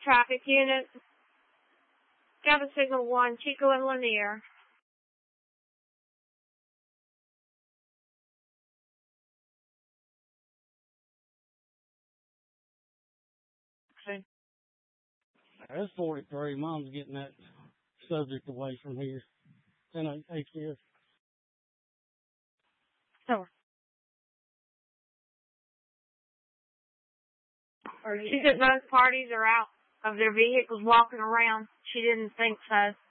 traffic unit. Java Signal 1, Chico and Lanier. Okay. That's 43. Mom's getting that subject away from here. 10 HF. So. She said most parties are out of their vehicles walking around. She didn't think so.